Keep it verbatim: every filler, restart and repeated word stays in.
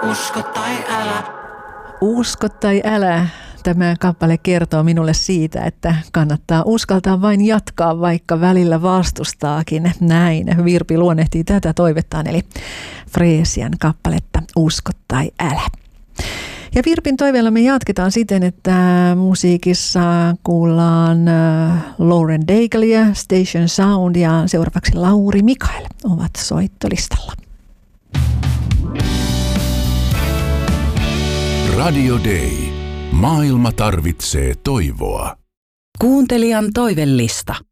Usko tai älä. Usko tai älä. Tämä kappale kertoo minulle siitä, että kannattaa uskaltaa vain jatkaa, vaikka välillä vastustaakin. Näin Virpi luonnehtii tätä toivettaan, eli Freesian kappaletta Usko tai älä. Ja Virpin toiveella me jatketaan siten, että musiikissa kuullaan Lauren Daigleä, Station Sound ja seuraavaksi Lauri Mikael ovat soittolistalla. Radio Day. Maailma tarvitsee toivoa. Kuuntelijan toivellista.